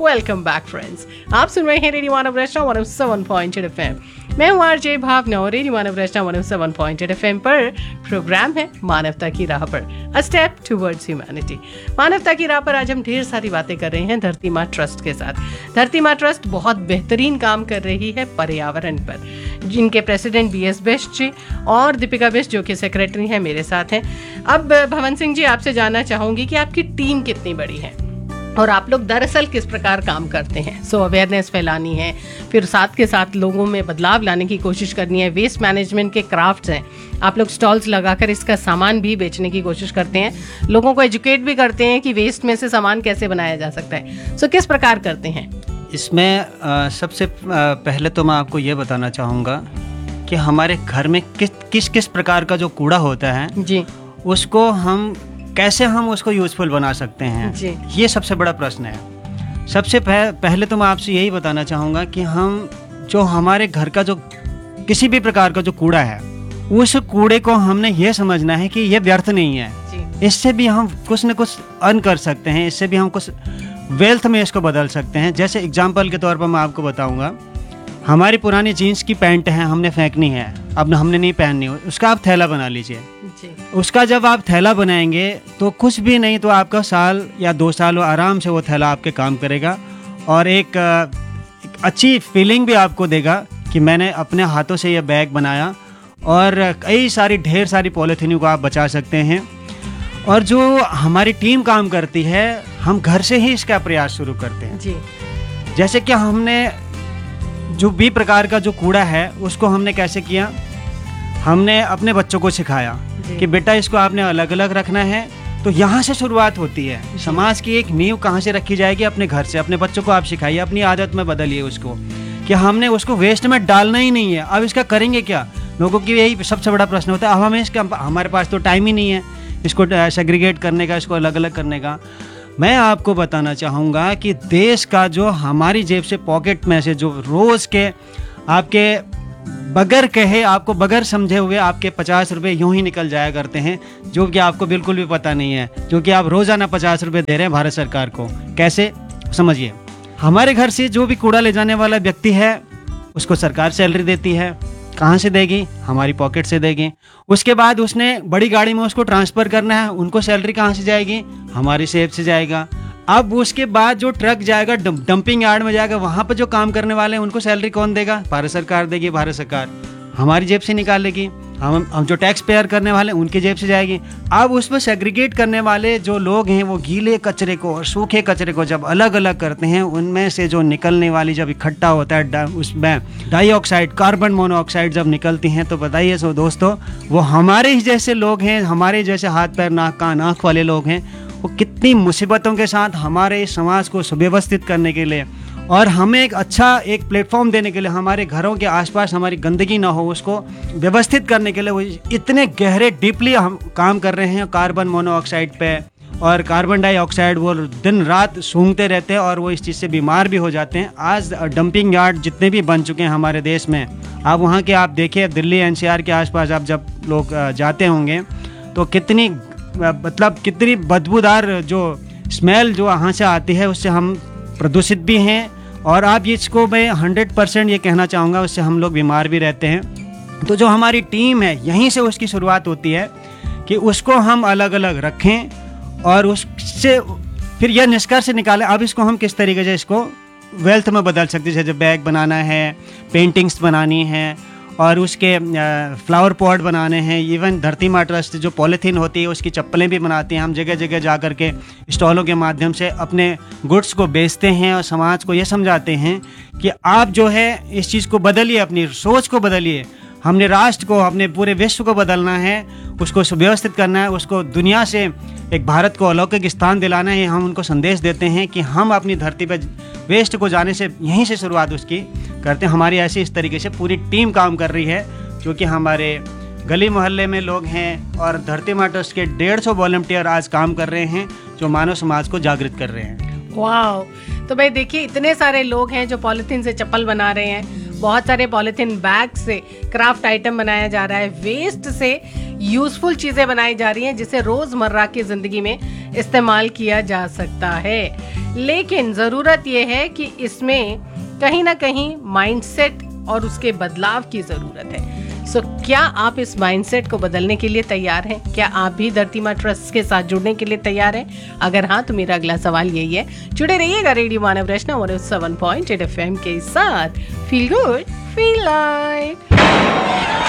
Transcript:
Welcome back friends. आप सुन रहे हैं रेडियो मानव रचना 107.8 FM। मैं हूँ आरजे भावना और रेडियो मानव रचना 107.8 FM पर प्रोग्राम है मानवता की राह पर, अ स्टेप टुवर्ड्स ह्यूमैनिटी। मानवता की राह पर आज हम ढेर सारी बातें कर रहे हैं धरती माँ ट्रस्ट के साथ। धरती माँ ट्रस्ट बहुत बेहतरीन काम कर रही है पर्यावरण पर, जिनके प्रेसिडेंट BS बिष्ट जी और दीपिका बिष्ट जो कि सेक्रेटरी हैं मेरे साथ हैं। अब भवन सिंह जी, आपसे जानना चाहूंगी कि आपकी टीम कितनी बड़ी है और आप लोग दरअसल किस प्रकार काम करते हैं। अवेयरनेस फैलानी है, फिर साथ के साथ लोगों में बदलाव लाने की कोशिश करनी है। वेस्ट मैनेजमेंट के क्राफ्ट्स हैं, आप लोग स्टॉल्स लगाकर इसका सामान भी बेचने की कोशिश करते हैं, लोगों को एजुकेट भी करते हैं कि वेस्ट में से सामान कैसे बनाया जा सकता है। किस प्रकार करते हैं इसमें? सबसे पहले तो मैं आपको ये बताना चाहूँगा कि हमारे घर में किस प्रकार का जो कूड़ा होता है जी, उसको हम कैसे उसको यूज़फुल बना सकते हैं जी। ये सबसे बड़ा प्रश्न है। सबसे पहले तो मैं आपसे यही बताना चाहूँगा कि हम जो हमारे घर का जो किसी भी प्रकार का जो कूड़ा है, उस कूड़े को हमने ये समझना है कि ये व्यर्थ नहीं है, इससे भी हम कुछ न कुछ अर्न कर सकते हैं, इससे भी हम कुछ वेल्थ में इसको बदल सकते हैं। जैसे एग्जाम्पल के तौर पर मैं आपको बताऊँगा, हमारी पुरानी जीन्स की पैंट है, हमने फेंकनी है, अब हमने नहीं पहननी, उसका आप थैला बना लीजिए। उसका जब आप थैला बनाएंगे तो कुछ भी नहीं तो आपका साल या 2 साल आराम से वो थैला आपके काम करेगा और एक अच्छी फीलिंग भी आपको देगा कि मैंने अपने हाथों से ये बैग बनाया। और कई सारी ढेर सारी पॉलीथीनों को आप बचा सकते हैं। और जो हमारी टीम काम करती है, हम घर से ही इसका प्रयास शुरू करते हैं जी। जैसे कि हमने जो भी प्रकार का जो कूड़ा है उसको हमने कैसे किया, हमने अपने बच्चों को सिखाया कि बेटा इसको आपने अलग अलग रखना है। तो यहाँ से शुरुआत होती है। समाज की एक नींव कहाँ से रखी जाएगी? अपने घर से। अपने बच्चों को आप सिखाइए, अपनी आदत में बदलिए उसको कि हमने उसको वेस्ट में डालना ही नहीं है। अब इसका करेंगे क्या? लोगों की यही सबसे बड़ा प्रश्न होता है। अब हमें इसका, हमारे पास तो टाइम ही नहीं है इसको सेग्रीगेट करने का, इसको अलग अलग करने का। मैं आपको बताना चाहूँगा कि देश का जो हमारी जेब से, पॉकेट में से जो रोज़ के आपके बगैर कहे, आपको बगैर समझे हुए आपके 50 रुपये यूं ही निकल जाया करते हैं, जो कि आपको बिल्कुल भी पता नहीं है, जो कि आप रोज़ाना 50 रुपये दे रहे हैं भारत सरकार को। कैसे? समझिए, हमारे घर से जो भी कूड़ा ले जाने वाला व्यक्ति है उसको सरकार सैलरी देती है। कहाँ से देगी? हमारी पॉकेट से देगी। उसके बाद उसने बड़ी गाड़ी में उसको ट्रांसफ़र करना है, उनको सैलरी कहाँ से जाएगी? हमारी सेब से जाएगा। अब उसके बाद जो ट्रक जाएगा डंपिंग यार्ड में जाएगा, वहाँ पर जो काम करने वाले हैं उनको सैलरी कौन देगा? भारत सरकार देगी। भारत सरकार हमारी जेब से निकालेगी। हम जो टैक्स पेयर करने वाले हैं उनकी जेब से जाएगी। अब उसमें सेग्रीगेट करने वाले जो लोग हैं वो गीले कचरे को और सूखे कचरे को जब अलग अलग करते हैं, उनमें से जो निकलने वाली जब इकट्ठा होता है उसमें डाइऑक्साइड, कार्बन मोनोऑक्साइड जब निकलती हैं, तो बताइए सो दोस्तों, वो हमारे ही जैसे लोग हैं, हमारे जैसे हाथ पैर नाक कान आँख वाले लोग हैं, वो कितनी मुसीबतों के साथ हमारे समाज को सुव्यवस्थित करने के लिए और हमें एक प्लेटफॉर्म देने के लिए, हमारे घरों के आसपास हमारी गंदगी ना हो उसको व्यवस्थित करने के लिए वो इतने गहरे डीपली हम काम कर रहे हैं कार्बन मोनोऑक्साइड पे और कार्बन डाइऑक्साइड। वो दिन रात सूंघते रहते हैं और वो इस चीज़ से बीमार भी हो जाते हैं। आज डंपिंग यार्ड जितने भी बन चुके हैं हमारे देश में, आप वहाँ के आप देखिए, दिल्ली NCR के आसपास आप जब लोग जाते होंगे तो कितनी बदबूदार जो स्मेल जो वहाँ से आती है, उससे हम प्रदूषित भी हैं। और आप इसको मैं 100% ये कहना चाहूँगा, उससे हम लोग बीमार भी रहते हैं। तो जो हमारी टीम है, यहीं से उसकी शुरुआत होती है कि उसको हम अलग अलग रखें और उससे फिर यह निष्कर्ष निकालें अब इसको हम किस तरीके से इसको वेल्थ में बदल सकते हैं। जैसे बैग बनाना है, पेंटिंग्स बनानी है और उसके फ्लावर पॉट बनाने हैं। इवन धरती माँ ट्रस्ट जो पॉलीथीन होती है उसकी चप्पलें भी बनाती हैं। हम जगह जगह जा कर के स्टॉलों के माध्यम से अपने गुड्स को बेचते हैं और समाज को ये समझाते हैं कि आप जो है इस चीज़ को बदलिए, अपनी सोच को बदलिए। हमने राष्ट्र को, अपने पूरे विश्व को बदलना है, उसको सुव्यवस्थित करना है, उसको दुनिया से एक भारत को अलौकिक स्थान दिलाना है। हम उनको संदेश देते हैं कि हम अपनी धरती पर वेस्ट को जाने से यहीं से शुरुआत उसकी करते हैं। हमारी ऐसी इस तरीके से पूरी टीम काम कर रही है, क्योंकि हमारे गली मोहल्ले में लोग हैं और धरती माँ ट्रस्ट के 150 वॉलंटियर आज काम कर रहे हैं जो मानव समाज को जागृत कर रहे हैं। वाह! तो भाई देखिए, इतने सारे लोग हैं जो पॉलीथीन से चप्पल बना रहे हैं बहुत सारे पॉलिथीन बैग से क्राफ्ट आइटम बनाया जा रहा है, वेस्ट से यूजफुल चीजें बनाई जा रही हैं जिसे रोजमर्रा की जिंदगी में इस्तेमाल किया जा सकता है। लेकिन जरूरत यह है कि इसमें कहीं ना कहीं माइंडसेट और उसके बदलाव की जरूरत है। सो क्या आप इस माइंडसेट को बदलने के लिए तैयार हैं? क्या आप भी धरती माँ ट्रस्ट के साथ जुड़ने के लिए तैयार हैं? अगर हाँ, तो मेरा अगला सवाल यही है, जुड़े रहिएगा रेडियो मानव रचना 107.8 FM के साथ। Feel good, feel like.